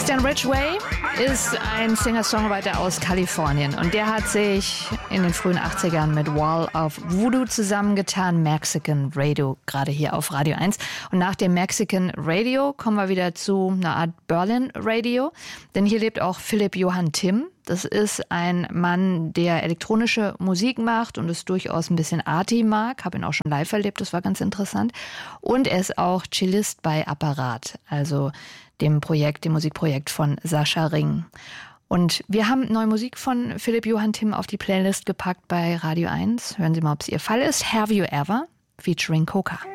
Stan Ridgway ist ein Singer-Songwriter aus Kalifornien und der hat sich in den frühen 80ern mit Wall of Voodoo zusammengetan, Mexican Radio, gerade hier auf Radio 1. Und nach dem Mexican Radio kommen wir wieder zu einer Art Berlin Radio, denn hier lebt auch Philipp Johann Timm. Das ist ein Mann, der elektronische Musik macht und es durchaus ein bisschen arty mag. Habe ihn auch schon live erlebt, das war ganz interessant. Und er ist auch Cellist bei Apparat, also dem Musikprojekt von Sascha Ring. Und wir haben neue Musik von Philipp Johann Timm auf die Playlist gepackt bei Radio 1. Hören Sie mal, ob es Ihr Fall ist. Have You Ever? Featuring Coca.